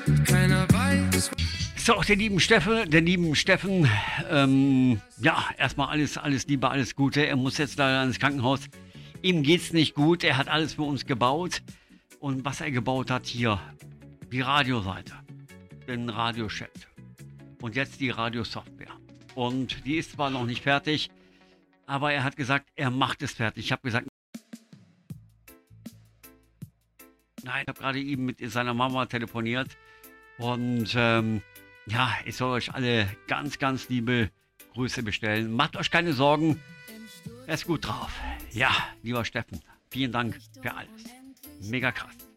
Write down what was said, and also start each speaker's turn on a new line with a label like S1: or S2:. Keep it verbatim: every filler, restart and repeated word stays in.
S1: Keiner weiß.
S2: So, der lieben Steffen, der lieben Steffen, ähm, ja, erstmal alles, alles Liebe, alles Gute. Er muss jetzt leider ins Krankenhaus. Ihm geht's nicht gut. Er hat alles für uns gebaut. Und was er gebaut hat hier, die Radioseite, den Radiochat und jetzt die Radiosoftware. Und die ist zwar noch nicht fertig, aber er hat gesagt, er macht es fertig. Ich habe gesagt, nein, ich habe gerade eben mit seiner Mama telefoniert. Und ähm, ja, ich soll euch alle ganz, ganz liebe Grüße bestellen. Macht euch keine Sorgen, er ist gut drauf. Ja, lieber Steffen, vielen Dank für alles. Mega krass.